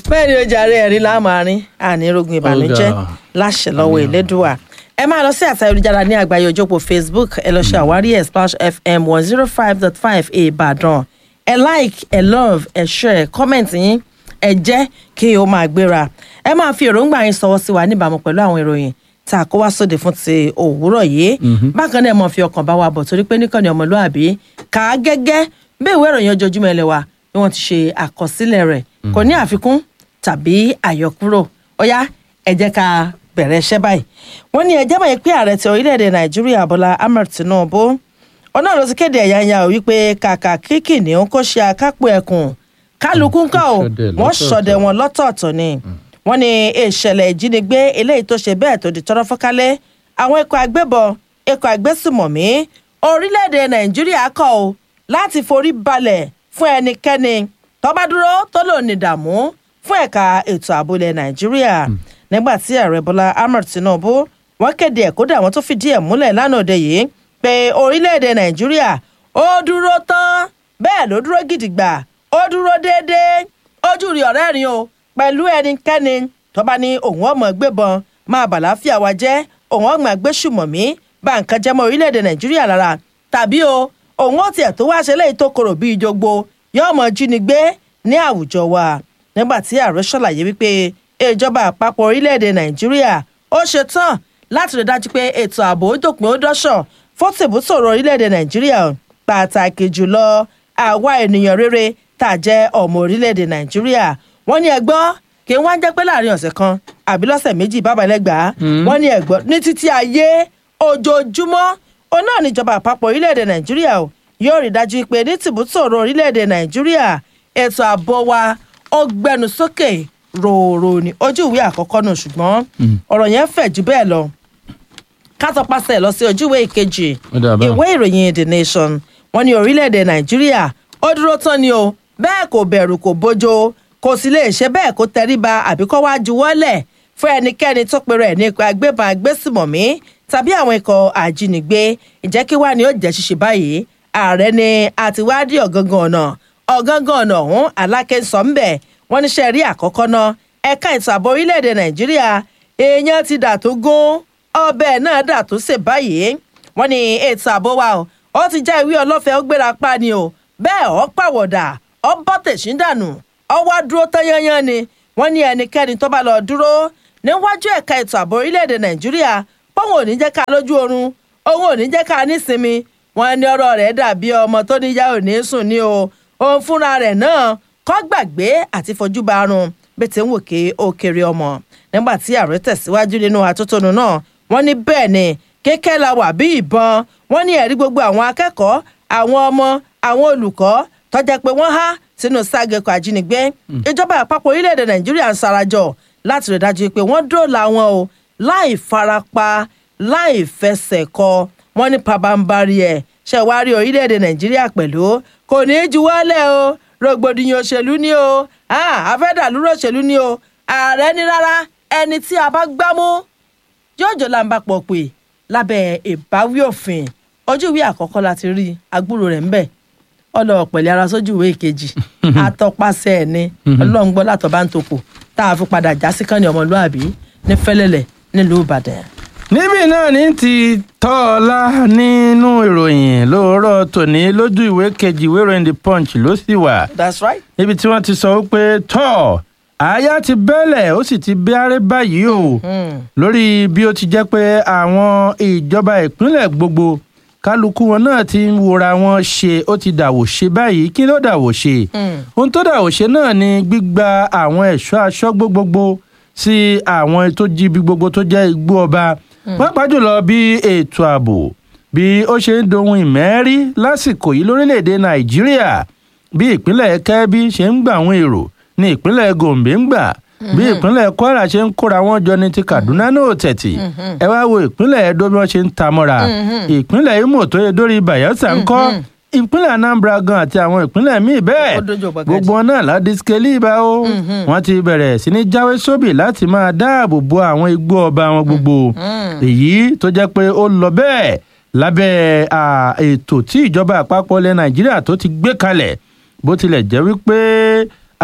bẹ́ẹ̀ ni ó jàre ẹ̀rín láàmárín ànírógun ìbànújẹ́ láṣẹ lọ́wọ́ Elédùà. Ẹ máa lọ sí àtà ayélujára ní àgbáyé ojópo Facebook, ẹ lọ ṣe àwárí ẹ̀ Splash FM 105.5 Ìbàdàn. Ẹ like, ẹ love, ẹ share, comment yín, ẹ jẹ́ kí ó máa gbéra. Ẹ máa fi èròǹgbà yín sọwọ́ sí wa níbàámu pẹ̀lú àwọn ìròyìn tá a kó wá sóde fún ti òwúrọ̀ yìí. Bákan náà ẹ máa fi ọkàn bá wa bọ̀ torí pé níkànnì ọmọlúàbí kà á gẹ́gẹ́ bí ìwé ìròyìn ojoojúmọ́ ilé wa bí wọ́n ti ṣe àkọsílẹ̀ rẹ̀ kò ní àfikún tàbí àyọkúrò. Ó yá ẹ jẹ́ ká bẹ̀rẹ̀ iṣẹ́ báyìí. Wọ́n ní ẹjẹ́ báyìí pé ààrẹ ti orílẹ̀-èdè Nàìjíríà Bọ́lá Ahmed Tinubu ọ̀nà ló ti kéde ẹ̀yáyá ò wípé kàkà kíkì ní ó kó ṣe akápò ẹkùn kálukú ńkọ́ ò wọ́n ṣọdẹ wọn lọ́tọ̀ọ̀tọ̀ ni. Wọ́n ní ìṣẹ̀lẹ̀ ìjínigbé eléyìí tó ṣe bẹ́ẹ̀ tó di tọ́rọ́ fọ́kálẹ̀ àwọn ikọ̀ agbébọn ikọ̀ agbésùmọ̀mí orílẹ̀-èdè Nàìjíríà kọ̀ ò láti forí balẹ̀ fún ẹnikẹ́ni tó bá dúró tó lò ní ìdààmú fún ẹ̀ka ètò ààbò ilẹ̀ Nàìjíríà. Nígbà tí ààrẹ Bọ́lá Ahmed Tinubu wọ́n kéde ẹ̀ kódà wọ́n tó fìdí ẹ̀ múlẹ̀ lánàá òde yìí pé orílẹ̀-èdè Nàìjíríà ó dúró tán bẹ́ẹ̀ ló dúró gidigba ó dúró déédéé ojú rí ọ̀rẹ́ rìn o pẹ̀lú ẹnikẹ́ni tó bá ní òun ọmọ gbébọn máa bàláfíà wa jẹ́ òun ọmọ gbésùmọ̀mí bá nǹkan jẹ́ mọ́ orílẹ̀-èdè Nàìjíríà lára tàbí o òun ó tiẹ̀ tó wá ṣe léyìí tó korò bíi jogbo yóò mọ jínigbé ní àwùjọ wa. Nígbà tí ààrẹ ṣàlàyé wípé ìjọba àpapọ̀ orílẹ̀-èdè Nàìjíríà ó ṣe tán láti rí dájú pé ètò ààbò ó dópin ó dọ́ṣọ̀ fún tìbútòrò orílẹ̀-èdè Nàìjíríà pàtàkì jùlọ àwa ènìyàn rere tá a jẹ́ ọmọ orílẹ̀-èdè Nàìjíríà. Wọ́n ní ẹgbọ́ kí wọ́n jẹ́ pé láàrin ọ̀sẹ̀ kan àbí lọ́sẹ̀ méjì bàbá ẹlẹ́gbàá wọ́n ní ẹgbọ́ ní títí ayé ojoojúmọ́ òun náà níjọba àpapọ̀ orílẹ̀-èdè Nàìjíríà yóò rí dájú pé ní tìbútòrò orílẹ̀-èdè Nàìjíríà ètò ààbò wa ó gbẹnu sókè ròòrò ní ojú ìwé àkọ́kọ́ náà ṣùgbọ́n ọ̀rọ̀ yẹn fẹ̀ jù bẹ́ẹ̀ lọ ká tọpasẹ̀ lọ sí ojú ìwé ìkejì ìwé ìròyìn The Nation. Wọ́n ní orílẹ̀-èdè Nàìjíríà ó dúró tán ni o bẹ́ẹ̀ kò bẹ̀rù kò bójó kò sì lè ṣe bẹ́ẹ̀ kó tẹríba àbí kó wá juwọ́lẹ̀ fún ẹnikẹ́ni tó pe rẹ̀ ní ikọ̀ agbébọn agbésùmọ̀mí tàbí àwọn ikọ̀ àjínigbé. Ìjẹ́ kí wá ni ó jẹ́ ṣíṣe báyìí ààrẹ ni àtiwádìí ọ̀gángan ọ̀nà ọ̀hún Aláké sọ ń bẹ̀. Wọ́n níṣẹ́ rí àkọ́kọ́ náà ẹ̀ka ètò ààbò orílẹ̀-èdè Nàìjíríà èèyàn ti dà tó gún ọbẹ̀ náà dà tó ṣe báyìí. Wọ́n ní ètò ààbò wa ó ti já ìwé ọlọ́fẹ́ ó gbéra pa ni o bẹ́ẹ̀ ó pàwọ̀dà ó bọ́ tẹ̀sí dànù ó wá dúró tán yányán ni. Wọ́n ní ẹnikẹ́ni tó bá lọ dúró níwájú ẹ̀ka ètò ààbò orílẹ̀-èdè Nàìjíríà póun ò ní jẹ́ ká lójú oorun òun ò ní jẹ́ ká nísinmi. Wọ́n ní ọ̀rọ̀ rẹ̀ dàbí ọmọ tó níyà ò ní sùn ní o òun fúnra rẹ̀ náà kọ́ gbàgbé àti fojú ba arun bí ti ń wò ké ó kéré ọmọ. Nígbà tí ààrẹ tẹ̀síwájú nínú atótónu náà wọ́n ní bẹ́ẹ̀ ni kékẹ́ la wà bí ìbọn. Wọ́n ní ẹ̀rí gbogbo àwọn akẹ́kọ̀ọ́ àwọn ọmọ àwọn olùkọ́ tó jẹ́ pé wọ́n há sínú ságẹ̀kọ̀ àjínigbé. Ìjọba àpapọ̀ orílẹ̀-èdè Nàìjíríà ń sarajọ láti rí dájú pé wọ́n dóòlà wọn o láì farapa láì fẹsẹ̀ kọ. Wọ́n ní pabambari ẹ̀ ṣẹ̀wárí orílẹ̀-èdè Nàìjíríà pẹ̀lú kò ní í juwọ́lẹ̀ o rògbòdìyàn òṣèlú ni o àfẹ́dàlúrò òṣèlú ni o. Ààrẹ ní rárá ẹni tí a bá gbámú yóò jọ láǹbà pọ̀ pé lábẹ́ ìbáwí òfin. Ojú ìwé àkọ́kọ́ láti rí agbúrò rẹ̀ ńbẹ̀ ọlọ́ọ̀ pẹ̀lẹ́ ara sójú ìwé ìkejì àtọpasẹ̀ ẹ̀ ni Ọlọ́run gbọ́ látọ̀ bá ń tokò tá a fi padà já sí kánì ọmọlúàbí ní Fẹ́lẹ́lẹ̀ nílùú Ìbàdàn. Níbí náà ní ti tọ́ọ̀lá nínú ìròyìn lóòrọ̀ tòní lójú ìwé kejì ìwé ìròyìn The Punch ló sì wà. That's right. Níbi tí wọ́n ti sọ wípé àyà ti bẹ́lẹ̀ ó sì ti bẹ́rẹ́ báyìí o lórí bí ó ti jẹ́ pé àwọn ìjọba ìpínlẹ̀ gbogbo kálukú wọn náà ti ń wòra wọn ṣe ó ti dàwò ṣe báyìí. Kí ló dàwò ṣe? Ohun tó dàwò ṣe náà ni gbígba àwọn ẹ̀ṣọ́ aṣọ́gbó gbogbo sí àwọn tó jí ibi gbogbo tó jẹ́ igbó ọba pàápàá jùlọ bí ètò ààbò bí ó ṣe ń dohun ìmẹ́rí lásìkò yìí lórílẹ̀‐èdè Nàìjíríà bí ìpínlẹ̀ Kẹ́bí ṣe ń gbà àwọn èrò ní ìpínlẹ̀ Gombe ń gbà bí ìpínlẹ̀ Kwara ṣe ń kóra wọn jọ ní ti Kaduna náà tẹ̀tì ẹ wá wo ìpínlẹ̀ Edo bí wọ́n ṣe ń ta mọ́ra ìpínlẹ̀ Imo tó yẹ dórí Bayelsa ń kọ́ ìpínlẹ̀ Anambra gan àti àwọn ìpínlẹ̀ míì bẹ́ẹ̀ gbogbo wọn náà ládìskẹ́lì bá ó wọ́n ti bẹ̀rẹ̀ sí ní jáwé sóbì láti máa dáàbò bo àwọn igbó ọba wọn gbogbo èyí tó jẹ́ pé ó lọ bẹ́ẹ̀ lábẹ́ ètò tí ìjọba àpapọ̀ ilẹ̀ Nàìjíríà tó ti gbé kalẹ̀ bó tilẹ̀ jẹ́ wípé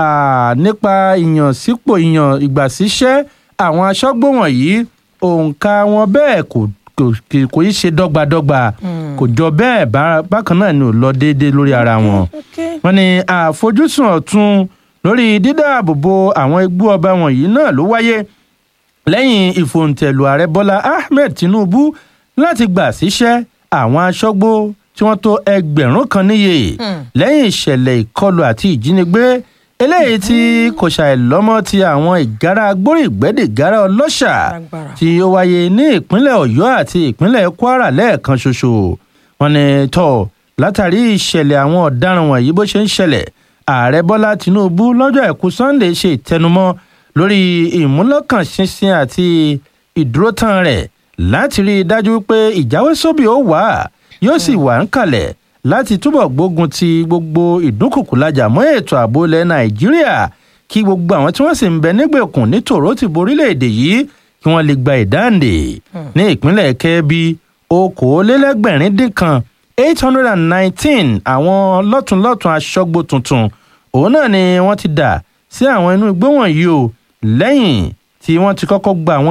nípa ìyànsípò ìgbàsíṣẹ́ àwọn aṣọ́gbó wọ̀nyí òǹkà wọn bẹ́ẹ̀ kò í ṣe dọ́gbadọ́gba kò jọ bẹ́ẹ̀ bákan náà ni ò lọ déédéé lórí ara wọn. wọ́n ní àfojúsùn ọ̀tun lórí dídáàbòbò àwọn igbó ọba wọ̀nyí náà ló wáyé lẹ́yìn ìfòǹtẹ̀lù ààrẹ Bọ́lá Ahmed Tinubu láti gbà síṣẹ́ àwọn aṣọ́gbó tí wọ́n tó 1,000 kan níye lẹ́yìn ìṣẹ̀lẹ̀ ìkọlù àti ìjínigbé eléyìí tí kò ṣàìlọ́mọ́ ti àwọn ìgárá agbórígbẹ́dìgárá ọlọ́ṣà tí ó wáyé ní ìpínlẹ̀ Ọ̀yọ́ àti ìpínlẹ̀ Kwara lẹ́ẹ̀kan ṣoṣo. wọ́n ní látàrí ìṣẹ̀lẹ̀ àwọn ọ̀daràn wọ̀nyí bó ṣe ń ṣẹlẹ̀ ààrẹ Bọ́lá Tinubu lọ́jọ́ àìkú Sunday ṣe ìtẹnumọ́ lórí ìmúlọ́kànṣinṣin àti ìdúrótàn rẹ̀ láti rí i dájú pé ìjáwésóbì ó wà yóò sì wà ń kalẹ̀ láti túbọ̀ gbógun ti gbogbo ìdúnkùkùlájà mọ́ ètò ààbò ilẹ̀ Nàìjíríà kí gbogbo àwọn tí wọ́n sì ń bẹ nígbèkùn ní tòrótìbó orílẹ̀-èdè yìí kí wọ́n lè gba ìdáǹdè. ní ìpínlẹ̀ Kẹ́bí 2,200 819 àwọn lọ́tùnlọ́tùn aṣọ́gbó tuntun òun náà ni wọ́n ti dà sí àwọn inú igbó wọ̀nyí o lẹ́yìn tí wọ́n ti kọ́kọ́ gba àwọn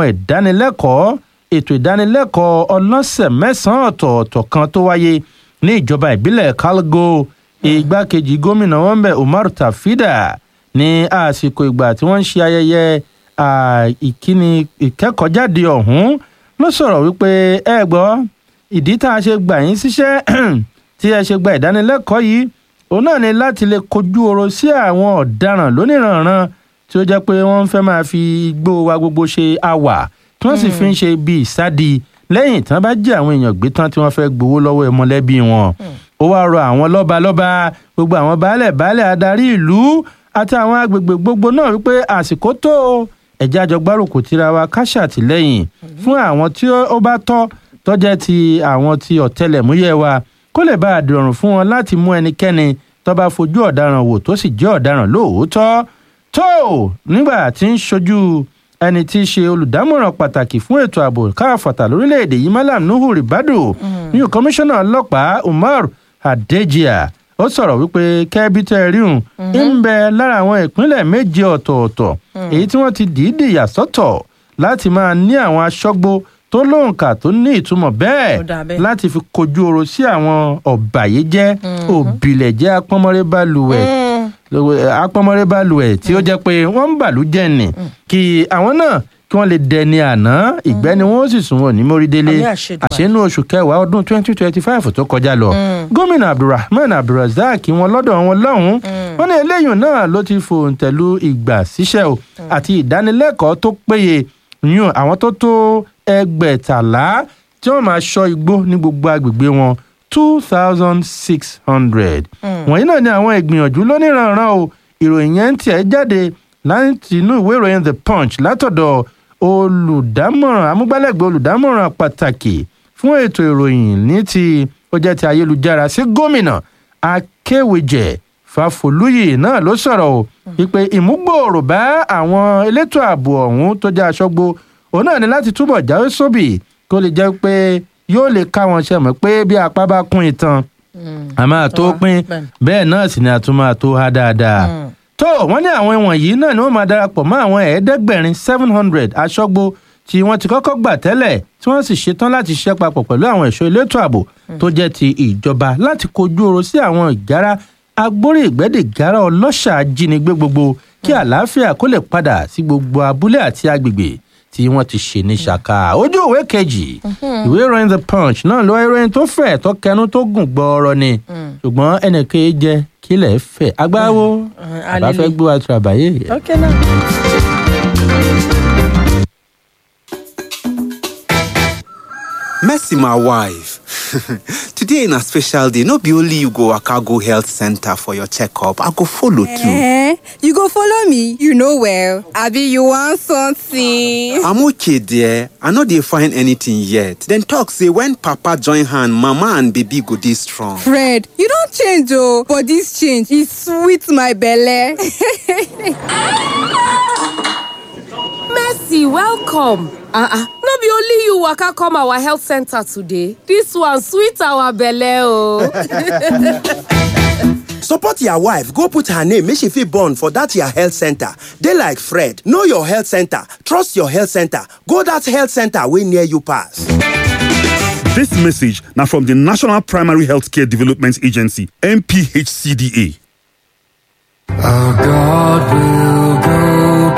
ètò ìdánilẹ́kọ̀ọ́ ọlọ́sẹ̀ 9 ọ̀tọ̀ọ̀tọ̀ kan tó wáyé ní ìjọba ìbílẹ̀ Kalgo. Igbákejì gómìnà wọn bẹ̀ Umar Tafida ní àsìkò ìgbà tí wọ́n ń ṣe ayẹyẹ ìkíni ìkẹ́kọ̀ọ́jáde ọ̀hún ló sọ̀rọ̀ wípé ẹ gbọ́ ìdí tá a ṣe gbà yín síṣẹ́ tí ẹ ṣe gba ìdánilẹ́kọ̀ọ́ yìí òun náà ni láti lè kojú ọ̀rọ̀ sí àwọn ọ̀daràn lóníranran tí ó jẹ́ pé wọ́n ń fẹ́ máa fi igbó wa gbogbo ṣe àwà tí wọ́n sì fi ń ṣe bí ìsádi lẹ́yìn tí wọ́n bá jí àwọn èèyàn gbé tán tí wọ́n fẹ́ gbowó lọ́wọ́ mọ̀lẹ́bí wọn. ó wá rọ àwọn lọ́balọ́ba gbogbo àwọn baálẹ̀ adarí ìlú àti àwọn agbègbè gbogbo náà wípé àsìkò tó ẹ̀jẹ̀ àjọgbárùkù tira wa ká ṣàtìlẹ́yìn fún àwọn tí ó bá tọ́jẹ́ ti àwọn ti ọ̀tẹlẹ̀múyẹ́ wa kó lè bá àdìrọ̀rùn fún wọn láti mú ẹnikẹ́ni tó bá fojú ọ̀daràn wò tó sì jẹ́ ọ̀daràn lóòótọ́. nígbà tí ń ṣojú ẹni tí í ṣe olùdámọ̀ràn pàtàkì fún ètò ààbò káàfàtà lórílẹ̀‐èdè yìí Malam Nuhu Ribadu ní kọmíṣánná ọlọ́pàá Umar Adejia ó sọ̀rọ̀ wípé Kẹ́bí tẹ́ ríhùn ń bẹ lára àwọn ìpínlẹ̀ 7 ọ̀tọ̀ọ̀tọ̀ èyí tí wọ́n ti dìídì yà sọ́tọ̀ láti máa ní àwọn aṣọ́gbó tó lóǹkà tó ní ìtumọ̀ bẹ́ẹ̀ láti fi kojú ọ̀rọ̀ sí àwọn ọ̀bàyéjẹ́ òbílẹ̀jẹ́ apọ́nmọ́rẹ́ balùwẹ̀ tí ó jẹ́ pé wọ́n ń bàlújẹ́ nì kí àwọn náà kí wọ́n lè dẹni àná ìgbẹ́ ni wọ́n sì sùn wọn ní mórídélé àṣẹnú oṣù kẹwàá ọdún 2025 tó kọjá lọ. gómìnà Abdulrahman Abdulrazak wọn lọ́dọ̀ wọn lọ́hùn-ún wọn ní eléyìí náà ló ti fòǹtẹ̀lù ìgbà síṣẹ́ o àti ìdánilẹ́kọ̀ọ́ tó péye yún àwọn tó tó 600 tí wọ́n máa ṣọ́ igbó ní gbogbo agbègbè wọn 2,600. wọ̀nyí náà ni àwọn ìgbìyànjú lóníranran o ìròyìn yẹn ń tiẹ̀ jáde láti inú ìwé ìròyìn The Punch látọ̀dọ̀ amúgbálẹ́gbẹ̀ẹ́ olùdámọ̀ràn pàtàkì fún ètò ìròyìn ní ti ó jẹ́ ti ayélujára sí gómìnà Akéwìjẹ Fáfolúyì náà ló sọ̀rọ̀ o wípé ìmúgbòòrò bá àwọn elétò ààbò ọ̀hún tó jẹ́ aṣọ́gbó òun náà ni láti túbọ̀ jáwé sóbì kó lè jẹ́ pé yóò lè ká wọn ṣe mọ̀ pé bí apá bá kún ìtàn a máa tó pín bẹ́ẹ̀ náà sì ni a tún máa tó há dáadáa. wọ́n ní àwọn wọ̀nyí náà ni wọ́n máa darapọ̀ mọ́ àwọn 700 aṣọ́gbó tí wọ́n ti kọ́kọ́ gbà tẹ́lẹ̀ tí wọ́n sì ṣetán láti ṣiṣẹ́ papọ̀ pẹ̀lú àwọn ẹ̀ṣọ́ elétò ààbò tó jẹ́ ti ìjọba láti kojú ọ̀rọ̀ sí àwọn ìgárá agbórígbẹ́dìgárá ọlọ́ṣà ajínigbé gbogbo kí àlàáfíà kó lè padà sí gbogbo abúlé àti agbègbè tí wọ́n ti ṣe ní ṣàkà. ojú ìwé kejì ìwé ìròyìn The Punch náà ló ìròyìn tó fẹ̀ tó kẹnu tó gùn gbọ́ọ̀rọ̀ ni ṣùgbọ́n ẹnìkan jẹ́ kílẹ̀ fẹ̀ agbáwo àbáfẹ́ gbé wa tura bàyè. Mercy, my wife. Today na special day. No be only you go waka go health center for your checkup. I go follow too. You go follow me? You know well. Abi, you want something? I'm okay there. I no dey find anything yet. Then talk say when papa join hand, mama and baby go dey strong. Fred, you don change oh, but this change is sweet my belle. Mercy, welcome. No be only you waka come our health center today. This one sweet our belle oh. Support your wife. Go put her name. Make she feel born for that your health center. They like Fred. Know your health center. Trust your health center. Go that health center way near you pass. This message now from the National Primary Healthcare Development Agency, NPHCDA. Our God will go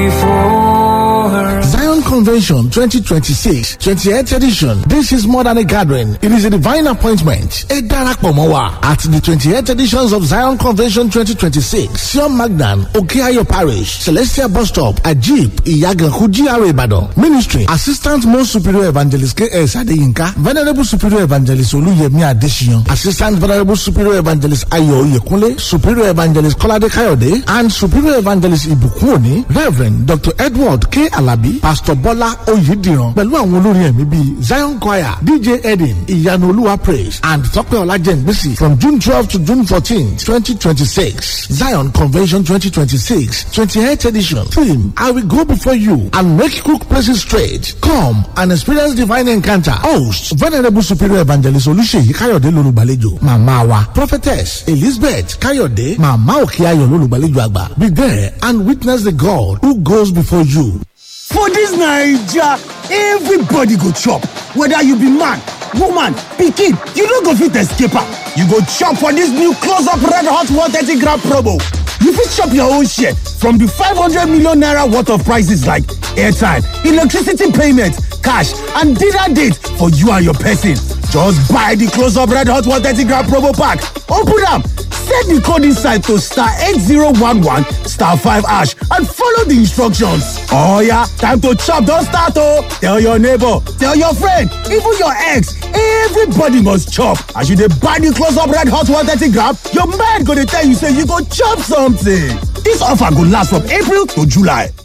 before her. Zion Convention 2026, 28th edition. This is more than a gathering. It is a divine appointment. A darapọ̀ mọ́ wa at the 28th editions of Zion Convention 2026. Sion Magnan, Okeayo Parish, Celestial Bus Stop, Ajib, Iyaganku GRA Ibadan. Ministry, Assistant Most Superior Evangelist K.S. Adeyinka, Venerable Superior Evangelist Oluyemi Adesina, Assistant Venerable Superior Evangelist Ayo Yekunle, Superior Evangelist Kolade Kayode, and Superior Evangelist Ibukunoni, Reverend Dr. Edward K. Alabi, Pastor Bola Oyidiran, pẹ̀lú àwọn olórin ẹ̀mí bíi Zion Choir, DJ Edin, Ìyanu Olúwa Praise, and Tọ́pẹ́ Ọlájẹ́ngbèsì from June 12 to June 14, 2026. Zion Convention 2026, 28th edition. Theme: I will go before you and make crooked places straight. Come and experience divine encounter. Host: Venerable Superior Evangelist Olúṣèyí Káyọ̀dé lolùgbàlejò. Màmá wa Prophetess Elizabeth Káyọ̀dé, Màmá Òkèayọ̀ lolùgbàlejò àgbà. Be there and witness the God who goes before you. For this Naija, everybody go chop. Whether you be man, woman, pikin, you no go fit escape am. You go chop for this new close-up red hot 130 gram promo. You fit chop your own share from the 500 million naira worth of prices like airtime, electricity payment, cash, and dinner date for you and your person. Just buy the close-up red hot 130 gram promo pack. Open am. Set the code inside to star 8011 star 5 hash and follow the instructions. Oh yeah, time to chop, don't start oh. Tell your neighbor, tell your friend, even your ex, everybody must chop. As you dey buy the close-up red hot 130 gram, your mind gonna tell you say you go chop something. This offer go last from April to July.